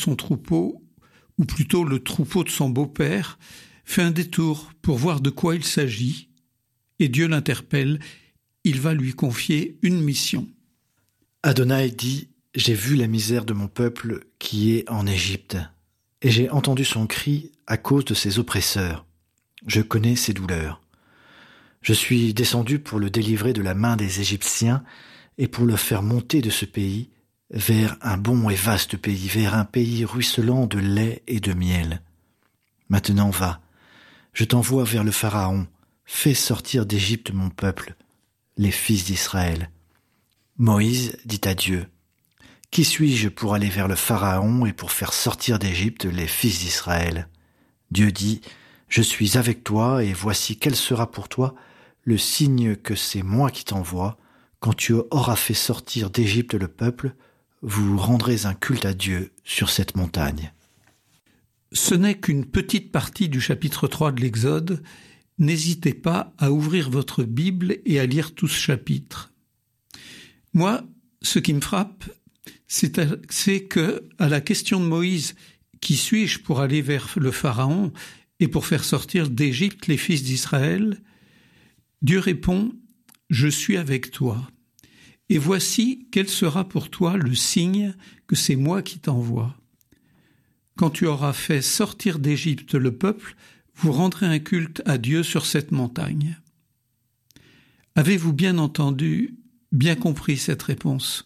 son troupeau, ou plutôt le troupeau de son beau-père, fait un détour pour voir de quoi il s'agit, et Dieu l'interpelle, il va lui confier une mission. Adonai dit « J'ai vu la misère de mon peuple qui est en Égypte, et j'ai entendu son cri à cause de ses oppresseurs. Je connais ses douleurs. Je suis descendu pour le délivrer de la main des Égyptiens et pour le faire monter de ce pays vers un bon et vaste pays, vers un pays ruisselant de lait et de miel. Maintenant va, je t'envoie vers le Pharaon, fais sortir d'Égypte mon peuple, les fils d'Israël. » Moïse dit à Dieu, « Qui suis-je pour aller vers le Pharaon et pour faire sortir d'Égypte les fils d'Israël ?» Dieu dit, « Je suis avec toi et voici quel sera pour toi le signe que c'est moi qui t'envoie. Quand tu auras fait sortir d'Égypte le peuple, vous rendrez un culte à Dieu sur cette montagne. » Ce n'est qu'une petite partie du chapitre 3 de l'Exode. N'hésitez pas à ouvrir votre Bible et à lire tout ce chapitre. Moi, ce qui me frappe, c'est que, à la question de Moïse, « Qui suis-je pour aller vers le Pharaon et pour faire sortir d'Égypte les fils d'Israël ?» Dieu répond, « Je suis avec toi. Et voici quel sera pour toi le signe que c'est moi qui t'envoie. Quand tu auras fait sortir d'Égypte le peuple, vous rendrez un culte à Dieu sur cette montagne. » Avez-vous bien entendu, bien compris cette réponse?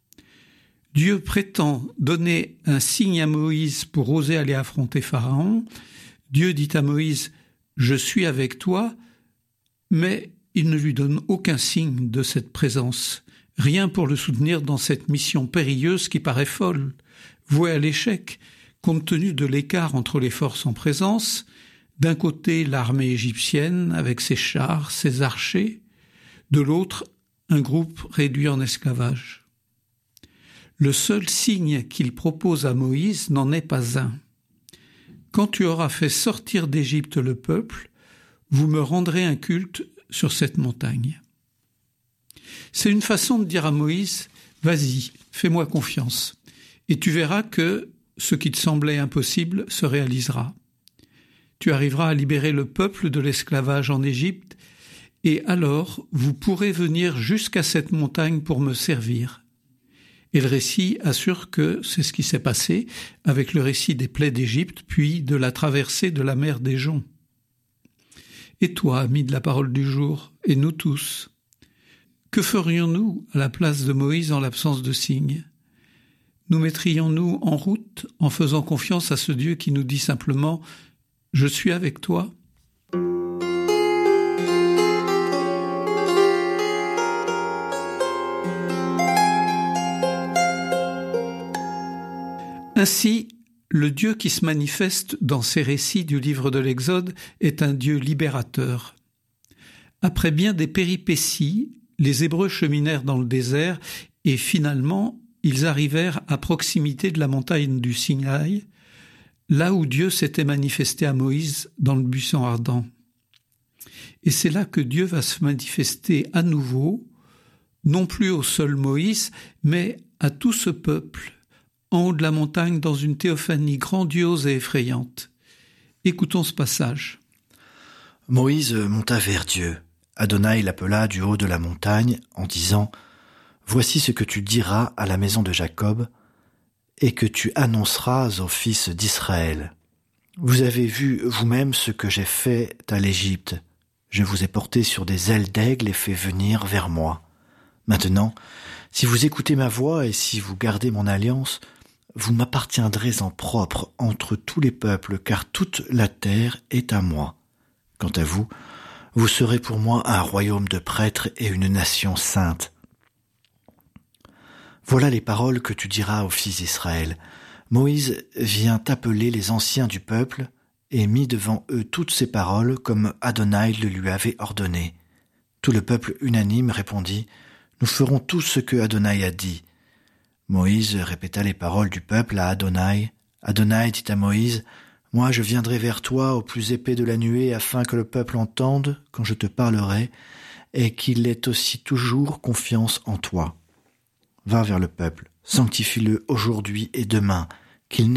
Dieu prétend donner un signe à Moïse pour oser aller affronter Pharaon. Dieu dit à Moïse « Je suis avec toi », mais il ne lui donne aucun signe de cette présence, rien pour le soutenir dans cette mission périlleuse qui paraît folle, vouée à l'échec, compte tenu de l'écart entre les forces en présence, d'un côté l'armée égyptienne avec ses chars, ses archers, de l'autre un groupe réduit en esclavage. Le seul signe qu'il propose à Moïse n'en est pas un. « Quand tu auras fait sortir d'Égypte le peuple, vous me rendrez un culte sur cette montagne. » C'est une façon de dire à Moïse « Vas-y, fais-moi confiance, et tu verras que ce qui te semblait impossible se réalisera. Tu arriveras à libérer le peuple de l'esclavage en Égypte, et alors vous pourrez venir jusqu'à cette montagne pour me servir. » Et le récit assure que c'est ce qui s'est passé avec le récit des plaies d'Égypte, puis de la traversée de la mer des Joncs. Et toi, ami de la parole du jour, et nous tous, que ferions-nous à la place de Moïse en l'absence de signe? Nous mettrions-nous en route en faisant confiance à ce Dieu qui nous dit simplement « Je suis avec toi » ? Ainsi, le Dieu qui se manifeste dans ces récits du livre de l'Exode est un Dieu libérateur. Après bien des péripéties, les Hébreux cheminèrent dans le désert et finalement, ils arrivèrent à proximité de la montagne du Sinaï, là où Dieu s'était manifesté à Moïse dans le buisson ardent. Et c'est là que Dieu va se manifester à nouveau, non plus au seul Moïse, mais à tout ce peuple, en haut de la montagne dans une théophanie grandiose et effrayante. Écoutons ce passage. Moïse monta vers Dieu. Adonai l'appela du haut de la montagne en disant « Voici ce que tu diras à la maison de Jacob et que tu annonceras aux fils d'Israël. Vous avez vu vous-même ce que j'ai fait à l'Égypte. Je vous ai porté sur des ailes d'aigle et fait venir vers moi. Maintenant, si vous écoutez ma voix et si vous gardez mon alliance, vous m'appartiendrez en propre entre tous les peuples, car toute la terre est à moi. Quant à vous, vous serez pour moi un royaume de prêtres et une nation sainte. Voilà les paroles que tu diras aux fils d'Israël. Moïse vient appeler les anciens du peuple et mit devant eux toutes ces paroles comme Adonai le lui avait ordonné. Tout le peuple unanime répondit « Nous ferons tout ce que Adonai a dit. » Moïse répéta les paroles du peuple à Adonai. Adonai dit à Moïse, « Moi je viendrai vers toi au plus épais de la nuée afin que le peuple entende quand je te parlerai et qu'il ait aussi toujours confiance en toi. Va vers le peuple, sanctifie-le aujourd'hui et demain, qu'il